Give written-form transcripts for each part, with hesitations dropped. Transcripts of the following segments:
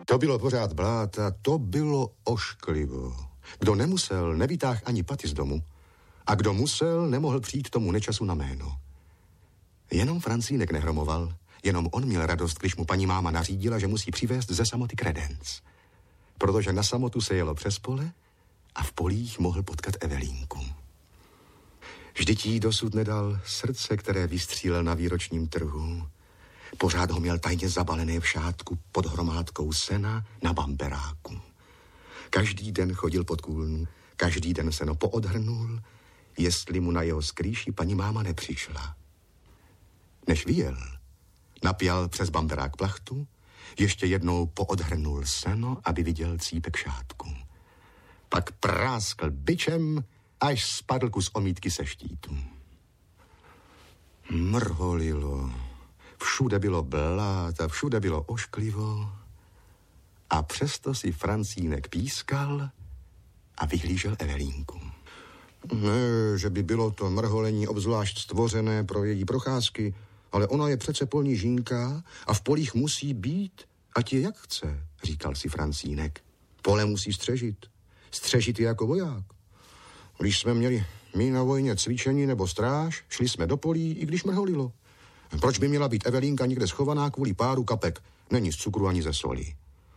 To bylo pořád bláta, to bylo ošklivo. Kdo nemusel, nevytáhl ani paty z domu. A kdo musel, nemohl přijít tomu nečasu na jméno. Jenom Francínek nehromoval, jenom on měl radost, když mu paní máma nařídila, že musí přivést ze samoty kredenc. Protože na samotu se jelo přes pole a v polích mohl potkat Evelínku. Vždyť jí dosud nedal srdce, které vystřílel na výročním trhu. Pořád ho měl tajně zabalené v šátku pod hromádkou sena na bamberáku. Každý den chodil pod kůlnu, každý den seno poodhrnul, jestli mu na jeho skrýši paní máma nepřišla. Než vyjel, napjal přes bamberák plachtu, ještě jednou poodhrnul seno, aby viděl cípek šátku. Pak práskl bičem, až spadl kus omítky se štítu. Mrholilo, všude bylo blát a všude bylo ošklivo a přesto si Francínek pískal a vyhlížel Evelínku. Ne, že by bylo to mrholení obzvlášť stvořené pro její procházky, ale ona je přece polní žínka a v polích musí být, ať je jak chce, říkal si Francínek. Pole musí střežit. Střežit je jako voják. Když jsme měli my na vojně cvičení nebo stráž, šli jsme do polí, i když mrholilo. Proč by měla být Evelínka někde schovaná kvůli páru kapek? Není z cukru ani ze soli.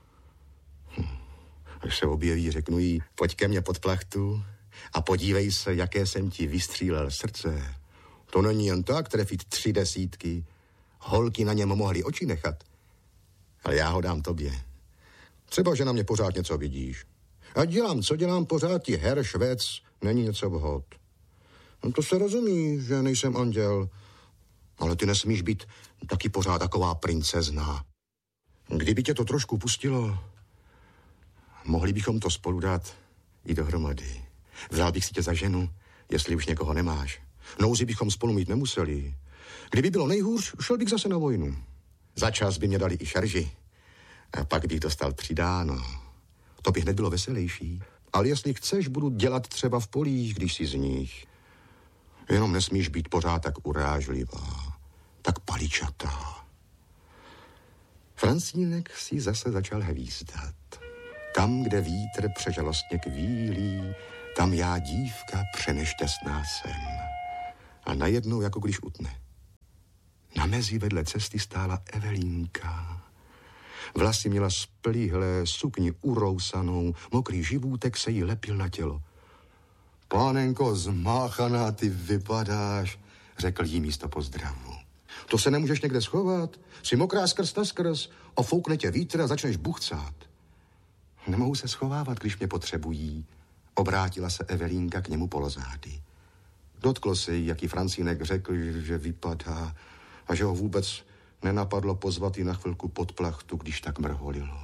Až se objeví, řeknu jí, pojď ke mně pod plachtu a podívej se, jaké jsem ti vystřílel srdce. To není jen tak trefit 3 desítky. Holky na něm mohly oči nechat. Ale já ho dám tobě. Třeba, že na mě pořád něco vidíš. A dělám, co dělám, pořád ti her švec není něco vhod. No to se rozumí, že nejsem anděl. Ale ty nesmíš být taky pořád taková princezna. Kdyby tě to trošku pustilo, mohli bychom to spolu dát i dohromady. Vzal bych si tě za ženu, jestli už někoho nemáš. Nouzi bychom spolu mít nemuseli. Kdyby bylo nejhůř, šel bych zase na vojnu. Za čas by mě dali i šarži. A pak bych dostal přidáno. To by hned bylo veselější. Ale jestli chceš, budu dělat třeba v polích, když si z nich. Jenom nesmíš být pořád tak urážlivá, tak paličatá. Francínek si zase začal hvízdat. Tam, kde vítr přežalostně kvílí, tam já dívka přenešťastná jsem. A najednou, jako když utne. Na mezi vedle cesty stála Evelínka. Vlasy měla splíhlé, sukni urousanou, mokrý živůtek se jí lepil na tělo. Pánenko, zmáchaná ty vypadáš, řekl jí místo pozdravu. To se nemůžeš někde schovat? Jsi mokrá skrz na skrz, ofoukne tě vítr a začneš buchcát. Nemohu se schovávat, když mě potřebují, obrátila se Evelínka k němu polozády. Dotklo se jí, jak jí Francínek řekl, že vypadá a že ho vůbec nenapadlo pozvat ji na chvilku pod plachtu, když tak mrholilo.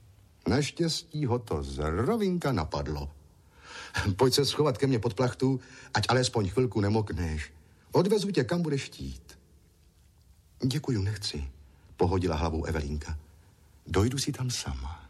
Naštěstí ho to zrovinka napadlo. Pojď se schovat ke mně pod plachtu, ať alespoň chvilku nemokneš. Odvezu tě, kam budeš chtít. Děkuju, nechci, pohodila hlavou Evelínka. Dojdu si tam sama.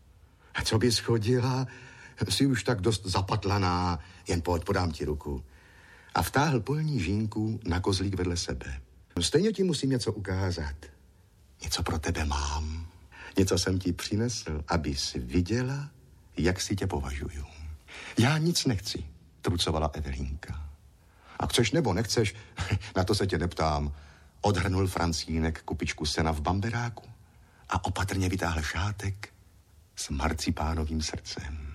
A co bys chodila? Jsi už tak dost zapatlaná, jen pojď, podám ti ruku. A vtáhl polní žínku na kozlík vedle sebe. Stejně ti musím něco ukázat. Něco pro tebe mám. Něco jsem ti přinesl, abys viděla, jak si tě považuju. Já nic nechci, trucovala Evelínka. A chceš nebo nechceš, na to se tě neptám. Odhrnul Francínek kupičku sena v bamberáku a opatrně vytáhl šátek s marcipánovým srdcem.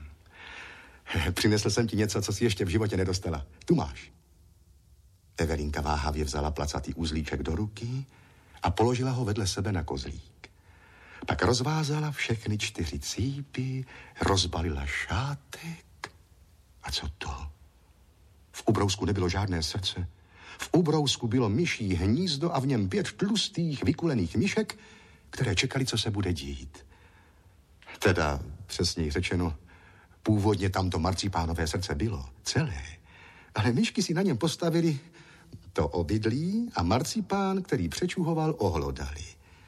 Přinesl jsem ti něco, co si ještě v životě nedostala. Tu máš. Evelínka váhavě vzala placatý uzlíček do ruky a položila ho vedle sebe na kozlík. Pak rozvázala všechny 4 cípy, rozbalila šátek. A co to? V ubrousku nebylo žádné srdce. V ubrousku bylo myší hnízdo a v něm 5 tlustých, vykulených myšek, které čekali, co se bude dít. Teda, přesněji řečeno, původně tam to marcipánové srdce bylo, celé. Ale myšky si na něm postavili to obydlí a marcipán, který přečuhoval, ohlodali.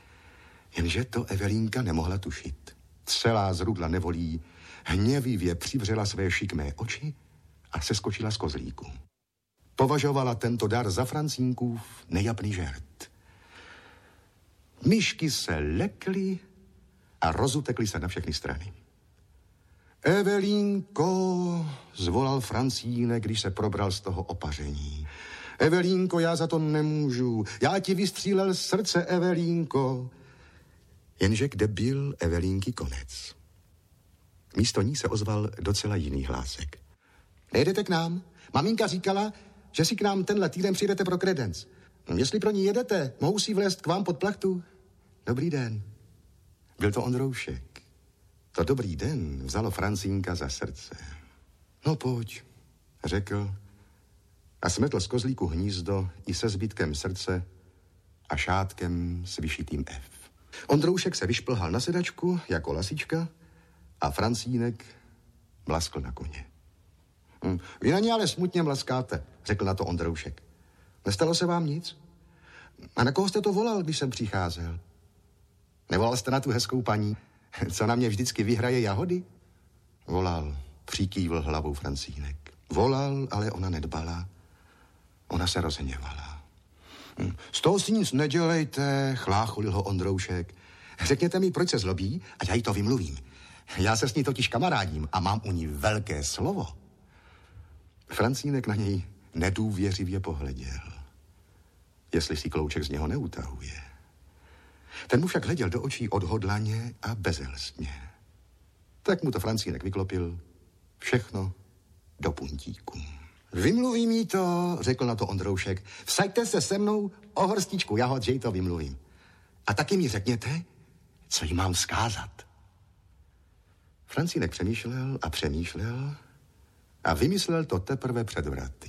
Jenže to Evelínka nemohla tušit. Celá zrudla nevolí, hněvivě přivřela své šikmé oči a seskočila z kozlíku. Považovala tento dar za Francínkův nejapný žert. Myšky se lekly a rozutekli se na všechny strany. Evelínko, zvolal Francínek, když se probral z toho opaření. Evelínko, já za to nemůžu. Já ti vystřílel srdce, Evelínko. Jenže kde byl Evelínky konec? Místo ní se ozval docela jiný hlásek. Nejedete k nám? Maminka říkala, že si k nám tenhle týden přijdete pro kredenc. Jestli pro ní jedete, mohu si vlézt k vám pod plachtu? Dobrý den. Byl to Ondroušek. To dobrý den vzalo Francínka za srdce. No pojď, řekl a smetl z kozlíku hnízdo i se zbytkem srdce a šátkem s vyšitým F. Ondroušek se vyšplhal na sedačku jako lasička a Francínek mlaskl na koně. Vy na ně ale smutně mlaskáte, řekl na to Ondroušek. Nestalo se vám nic? A na koho jste to volal, když jsem přicházel? Nevolal jste na tu hezkou paní, co na mě vždycky vyhraje jahody? Volal, přikývl hlavou Francínek. Volal, ale ona nedbala. Ona se rozhněvala. Z toho si nic nedělejte, chlácholil ho Ondroušek. Řekněte mi, proč se zlobí, a já jí to vymluvím. Já se s ní totiž kamarádím a mám u ní velké slovo. Francínek na něj nedůvěřivě pohleděl. Jestli si klouček z něho neutahuje. Ten mu však hleděl do očí odhodlaně a bezelstně. Tak mu to Francínek vyklopil všechno do puntíku. Vymluvím jí to, řekl na to Ondroušek. Vsaďte se se mnou o hrstičku jahod, že jí to vymluvím. A taky mi řekněte, co jí mám vzkázat. Francínek přemýšlel a vymyslel to teprve před vraty.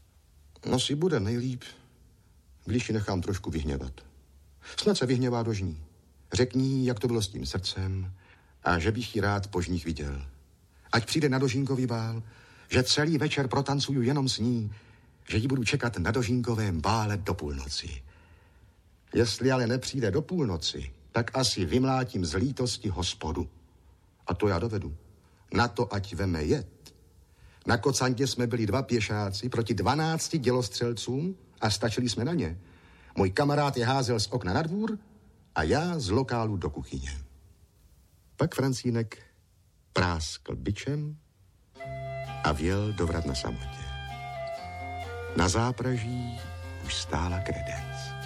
No si bude nejlíp, když ji nechám trošku vyhněvat. Snad se vyhněvá do žní. Řekni jí, jak to bylo s tím srdcem a že bych ji rád po žních viděl. Ať přijde na dožínkový bál, že celý večer protancuju jenom s ní, že ji budu čekat na dožínkovém bále do půlnoci. Jestli ale nepřijde do půlnoci, tak asi vymlátím z lítosti hospodu. A to já dovedu. Na to ať veme jed. Na Kocantě jsme byli 2 pěšáci proti 12 dělostřelcům a stačili jsme na ně. Můj kamarád je házel z okna na dvůr a já z lokálu do kuchyně. Pak Francínek práskl bičem a vjel do vrat na samotě. Na zápraží už stála kredenc.